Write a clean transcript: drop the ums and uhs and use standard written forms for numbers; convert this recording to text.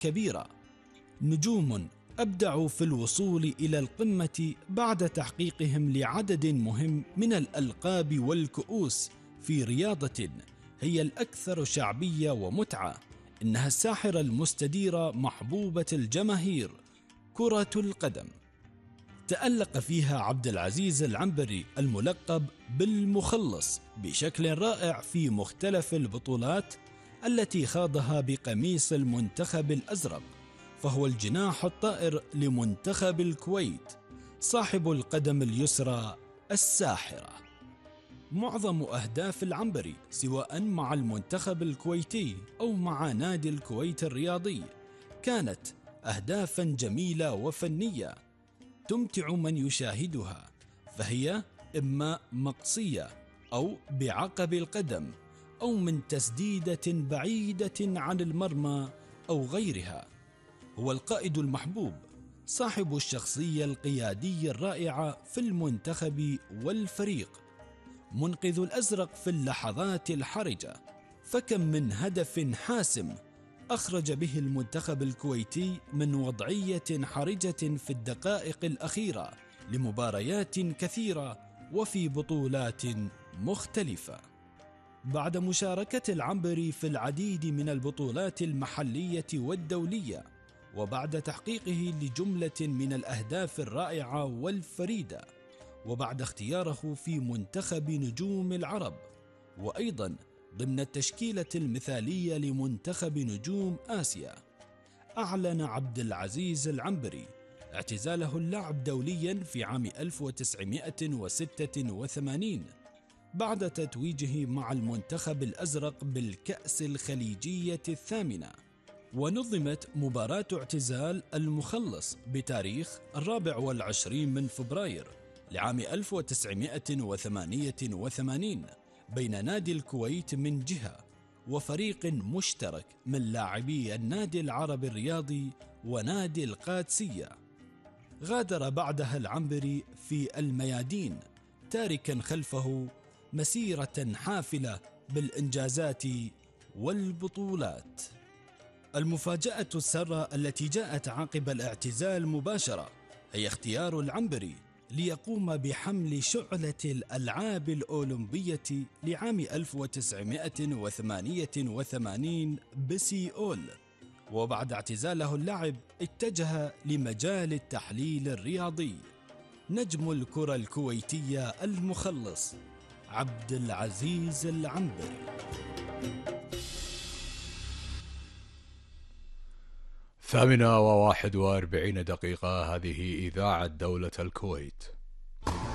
كبيرة. نجوم أبدعوا في الوصول إلى القمة بعد تحقيقهم لعدد مهم من الألقاب والكؤوس في رياضة هي الأكثر شعبية ومتعة، إنها الساحرة المستديرة محبوبة الجماهير، كرة القدم. تألق فيها عبد العزيز العنبري الملقب بالمخلص بشكل رائع في مختلف البطولات التي خاضها بقميص المنتخب الأزرق، فهو الجناح الطائر لمنتخب الكويت، صاحب القدم اليسرى الساحرة. معظم أهداف العنبري سواء مع المنتخب الكويتي أو مع نادي الكويت الرياضي كانت أهدافا جميلة وفنية تمتع من يشاهدها، فهي إما مقصية أو بعقب القدم أو من تسديدة بعيدة عن المرمى أو غيرها. هو القائد المحبوب، صاحب الشخصية القيادية الرائعة في المنتخب والفريق، منقذ الأزرق في اللحظات الحرجة، فكم من هدف حاسم أخرج به المنتخب الكويتي من وضعية حرجة في الدقائق الأخيرة لمباريات كثيرة وفي بطولات مختلفة. بعد مشاركة العنبري في العديد من البطولات المحلية والدولية، وبعد تحقيقه لجملة من الأهداف الرائعة والفريدة، وبعد اختياره في منتخب نجوم العرب، وأيضا ضمن التشكيلة المثالية لمنتخب نجوم آسيا، أعلن عبد العزيز العنبري اعتزاله اللعب دوليا في عام 1986 بعد تتويجه مع المنتخب الأزرق بالكأس الخليجية الثامنة. ونظمت مباراة اعتزال المخلص بتاريخ 24 من فبراير لعام 1988 بين نادي الكويت من جهة وفريق مشترك من لاعبي النادي العربي الرياضي ونادي القادسية. غادر بعدها العنبري في الميادين تاركا خلفه مسيرة حافلة بالإنجازات والبطولات. المفاجأة السارة التي جاءت عقب الاعتزال مباشرة هي اختيار العنبري ليقوم بحمل شعلة الألعاب الأولمبية لعام 1988 بسيول، وبعد اعتزاله اللعب اتجه لمجال التحليل الرياضي. نجم الكرة الكويتية المخلص عبد العزيز العنبري. 8:41 هذه إذاعة دولة الكويت.